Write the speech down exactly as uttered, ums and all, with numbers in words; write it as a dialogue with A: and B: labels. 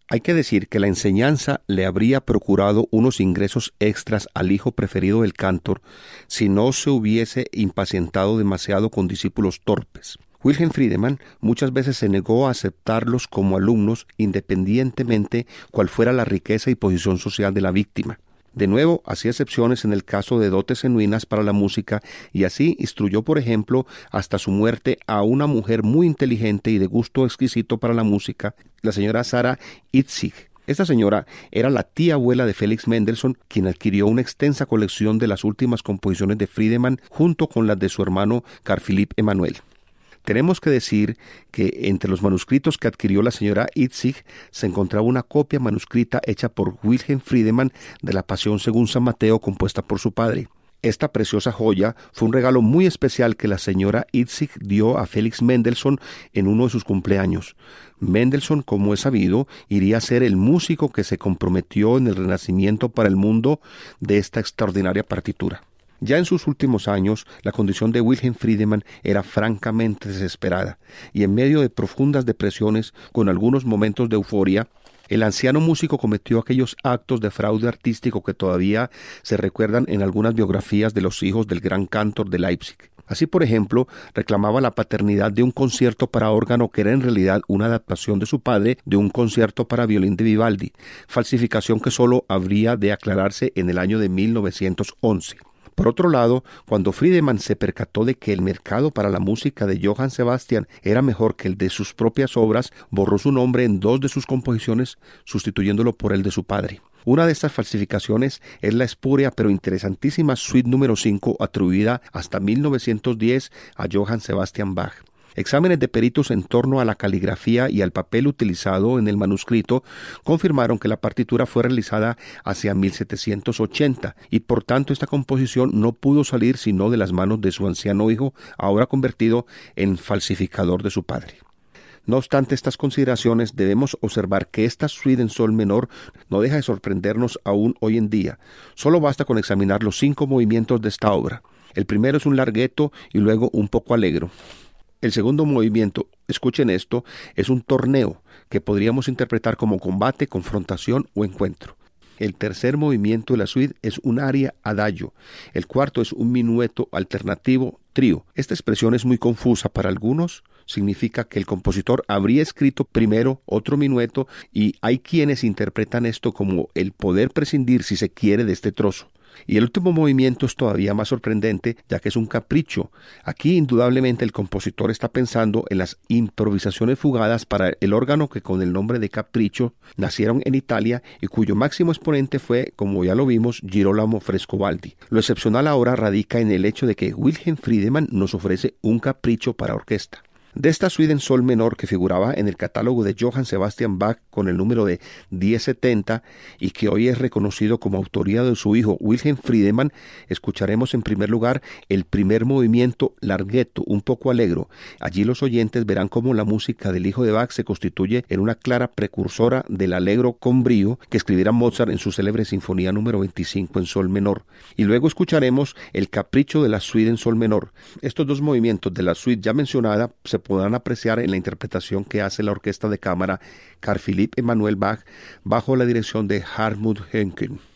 A: Hay que decir que la enseñanza le habría procurado unos ingresos extras al hijo preferido del cantor si no se hubiese impacientado demasiado con discípulos torpes. Wilhelm Friedemann muchas veces se negó a aceptarlos como alumnos independientemente cuál fuera la riqueza y posición social de la víctima. De nuevo, hacía excepciones en el caso de dotes genuinas para la música y así instruyó, por ejemplo, hasta su muerte a una mujer muy inteligente y de gusto exquisito para la música, la señora Sarah Itzig. Esta señora era la tía abuela de Felix Mendelssohn, quien adquirió una extensa colección de las últimas composiciones de Friedemann junto con las de su hermano Carl Philipp Emanuel. Tenemos que decir que entre los manuscritos que adquirió la señora Itzig se encontraba una copia manuscrita hecha por Wilhelm Friedemann de la Pasión según San Mateo, compuesta por su padre. Esta preciosa joya fue un regalo muy especial que la señora Itzig dio a Felix Mendelssohn en uno de sus cumpleaños. Mendelssohn, como es sabido, iría a ser el músico que se comprometió en el renacimiento para el mundo de esta extraordinaria partitura. Ya en sus últimos años, la condición de Wilhelm Friedemann era francamente desesperada, y en medio de profundas depresiones, con algunos momentos de euforia, el anciano músico cometió aquellos actos de fraude artístico que todavía se recuerdan en algunas biografías de los hijos del gran cantor de Leipzig. Así, por ejemplo, reclamaba la paternidad de un concierto para órgano que era en realidad una adaptación de su padre de un concierto para violín de Vivaldi, falsificación que solo habría de aclararse en el año de mil novecientos once. Por otro lado, cuando Friedemann se percató de que el mercado para la música de Johann Sebastian era mejor que el de sus propias obras, borró su nombre en dos de sus composiciones, sustituyéndolo por el de su padre. Una de estas falsificaciones es la espuria pero interesantísima suite número cinco, atribuida hasta mil novecientos diez a Johann Sebastian Bach. Exámenes de peritos en torno a la caligrafía y al papel utilizado en el manuscrito confirmaron que la partitura fue realizada hacia mil setecientos ochenta y por tanto esta composición no pudo salir sino de las manos de su anciano hijo, ahora convertido en falsificador de su padre. No obstante estas consideraciones, debemos observar que esta suite en sol menor no deja de sorprendernos aún hoy en día. Solo basta con examinar los cinco movimientos de esta obra. El primero es un larghetto y luego un poco allegro. El segundo movimiento, escuchen esto, es un torneo que podríamos interpretar como combate, confrontación o encuentro. El tercer movimiento de la suite es un aria adagio. El cuarto es un minueto alternativo trío. Esta expresión es muy confusa para algunos. Significa que el compositor habría escrito primero otro minueto y hay quienes interpretan esto como el poder prescindir, si se quiere, de este trozo. Y el último movimiento es todavía más sorprendente, ya que es un capricho. Aquí indudablemente el compositor está pensando en las improvisaciones fugadas para el órgano que con el nombre de capricho nacieron en Italia y cuyo máximo exponente fue, como ya lo vimos, Girolamo Frescobaldi. Lo excepcional ahora radica en el hecho de que Wilhelm Friedemann nos ofrece un capricho para orquesta. De esta suite en sol menor que figuraba en el catálogo de Johann Sebastian Bach con el número de diez setenta y que hoy es reconocido como autoría de su hijo Wilhelm Friedemann, escucharemos en primer lugar el primer movimiento larghetto, un poco allegro. Allí los oyentes verán cómo la música del hijo de Bach se constituye en una clara precursora del allegro con brío que escribiera Mozart en su célebre sinfonía número veinticinco en sol menor. Y luego escucharemos el capricho de la suite en sol menor. Estos dos movimientos de la suite ya mencionada se podrán apreciar en la interpretación que hace la orquesta de cámara Carl Philipp Emanuel Bach bajo la dirección de Hartmut Henkel.